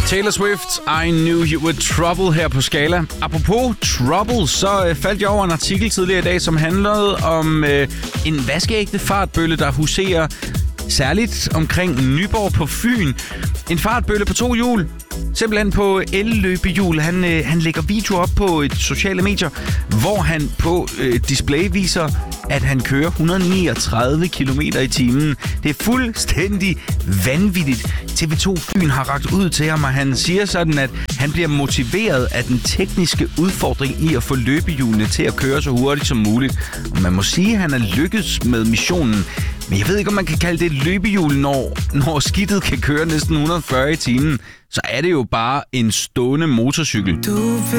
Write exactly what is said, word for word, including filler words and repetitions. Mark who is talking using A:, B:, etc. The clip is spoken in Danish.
A: Taylor Swift, I Knew You Were Trouble her på Skala. Apropos Trouble, så øh, faldt jeg over en artikel tidligere i dag, som handlede om øh, en vaskeægte fartbølle, der huserer særligt omkring Nyborg på Fyn. En fartbølle på to hjul, simpelthen på elløbehjul. Han, øh, han lægger video op på et sociale medier, hvor han på øh, display viser, at han kører et hundrede og niogtredive kilometer i timen. Det er fuldstændig vanvittigt. T V to Fyn har rakt ud til ham, og han siger sådan, at han bliver motiveret af den tekniske udfordring i at få løbehjulene til at køre så hurtigt som muligt. Og man må sige, at han er lykkedes med missionen. Men jeg ved ikke, om man kan kalde det et løbehjul, når, når skidtet kan køre næsten et hundrede og fyrre i timen. Så er det jo bare en stående motorcykel.